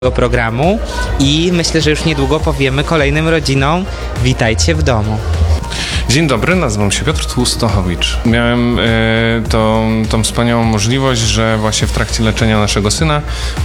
programu i myślę, że już niedługo powiemy kolejnym rodzinom witajcie w domu. Dzień dobry, nazywam się Piotr Tłustochowicz. Miałem tą wspaniałą możliwość, że właśnie w trakcie leczenia naszego syna